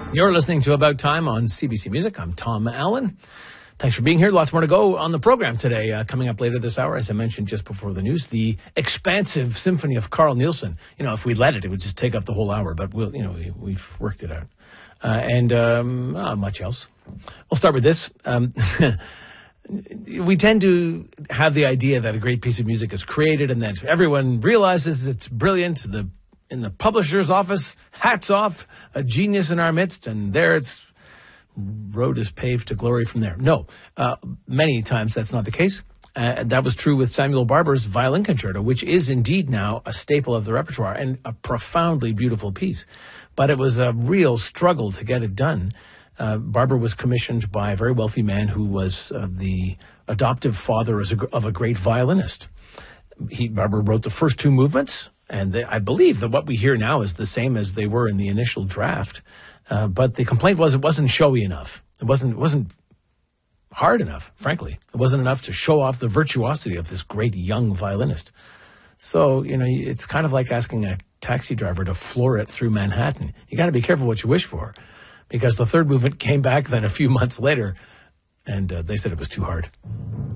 You're listening to About Time on CBC Music. I'm Tom Allen. Thanks for being here. Lots more to go on the program today. Coming up later this hour, as I mentioned just before the news, the expansive symphony of Carl Nielsen. You know, if we let it, it would just take up the whole hour, but we've worked it out. And much else. We'll start with this. We tend to have the idea that a great piece of music is created and that everyone realizes it's brilliant. In the publisher's office, hats off, a genius in our midst, and there its road is paved to glory from there. No, many times that's not the case. That was true with Samuel Barber's Violin Concerto, which is indeed now a staple of the repertoire and a profoundly beautiful piece. But it was a real struggle to get it done. Barber was commissioned by a very wealthy man who was the adoptive father of a great violinist. Barber wrote the first two movements, and I believe that what we hear now is the same as they were in the initial draft. But the complaint was it wasn't showy enough. It wasn't hard enough, frankly. It wasn't enough to show off the virtuosity of this great young violinist. So, it's kind of like asking a taxi driver to floor it through Manhattan. You got to be careful what you wish for, because the third movement came back then a few months later, and they said it was too hard.